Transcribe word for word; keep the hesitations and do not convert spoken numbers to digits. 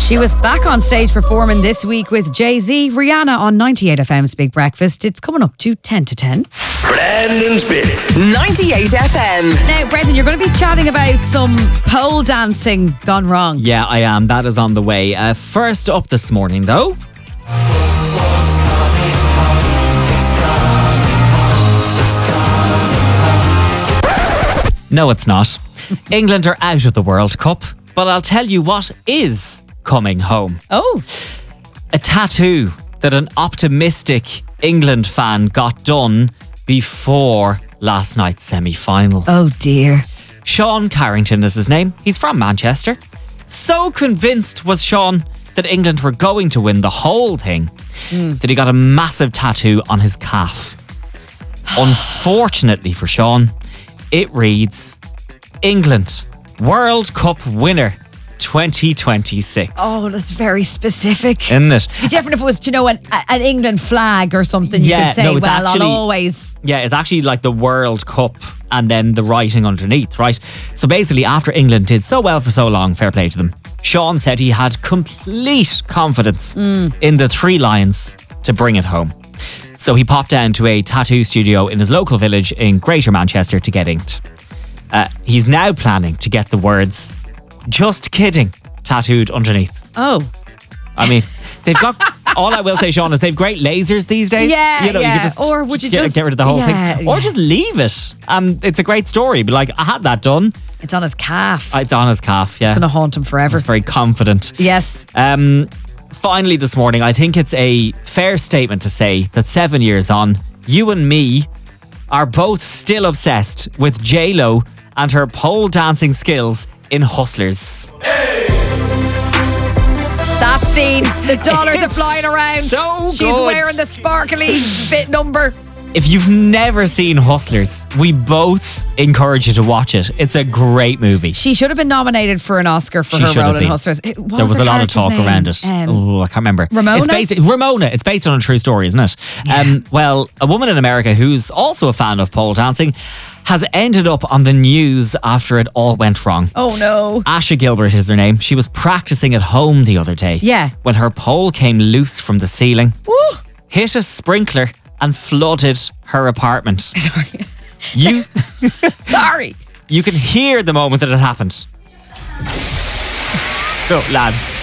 She was back on stage performing this week with Jay-Z. Rihanna on ninety-eight F M's Big Breakfast. It's coming up to ten to ten. Brandon's Bit. ninety-eight F M. Now, Brendan, you're going to be chatting about some pole dancing gone wrong. Yeah, I am. That is on the way. Uh, first up this morning, though. No, it's not. England are out of the World Cup, but I'll tell you what is coming home. Oh. A tattoo that an optimistic England fan got done before last night's semi-final. Oh, dear. Sean Carrington is his name. He's from Manchester. So convinced was Sean that England were going to win the whole thing mm. that he got a massive tattoo on his calf. Unfortunately for Sean, it reads, England, World Cup winner twenty twenty-six. Oh, that's very specific. Isn't it? It'd be different if it was, you know, an, an England flag or something. You Yeah, could say, no, it's well, actually- I'll always... Yeah, it's actually like the World Cup and then the writing underneath, right? So basically, after England did so well for so long, fair play to them, Sean said he had complete confidence Mm. in the three lions to bring it home. So he popped down to a tattoo studio in his local village in Greater Manchester to get inked. Uh, he's now planning to get the words, just kidding, tattooed underneath. Oh. I mean, they've got, all I will say, Sean, is they've great lasers these days. Yeah, you know, yeah. You can just Or would you get, just- get rid of the whole yeah, thing. Or yeah. just leave it. Um, it's a great story. But like, I had that done. It's on his calf. It's on his calf, yeah. It's going to haunt him I forever. was very confident. Yes. Um, finally this morning, I think it's a fair statement to say that seven years on, you and me are both still obsessed with J-Lo and her pole dancing skills in Hustlers. That scene, the dollars are flying around. so She's good. wearing the sparkly bit number. If you've never seen Hustlers, we both encourage you to watch it. It's a great movie. She should have been nominated for an Oscar for She her should have role in been. Hustlers. It- what There was her a lot of character's talk name? around it. Um, oh, I can't remember. Ramona? It's based, Ramona. It's based on a true story, isn't it? Yeah. Um, well, a woman in America who's also a fan of pole dancing has ended up on the news after it all went wrong. Oh, no. Asha Gilbert is her name. She was practicing at home the other day. Yeah. When her pole came loose from the ceiling, Woo. hit a sprinkler and flooded her apartment. Sorry. You, Sorry. you can hear the moment that it happened. So, lads,